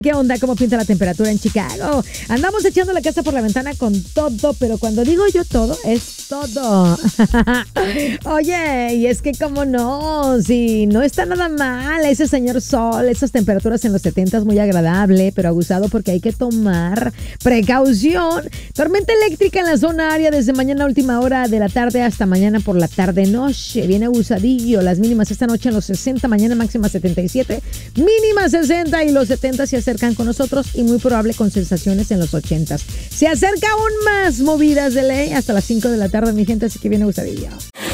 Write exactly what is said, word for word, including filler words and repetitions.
¿Qué onda? ¿Cómo pinta la temperatura en Chicago? Andamos echando la casa por la ventana con todo, pero cuando digo yo todo, es todo. Oye, y es que cómo no, si no está nada mal ese señor sol, esas temperaturas en los setenta es muy agradable, pero abusado porque hay que tomar precaución. Tormenta eléctrica en la zona área desde mañana a última hora de la tarde hasta mañana por la tarde-noche. Viene abusadillo, las mínimas esta noche en los sesenta, mañana máxima setenta y siete, mínima sesenta y los setenta se acercan con nosotros y muy probable con sensaciones en los ochentas. Se acerca aún más movidas de ley hasta las cinco de la tarde, mi gente, así que viene abusadillo.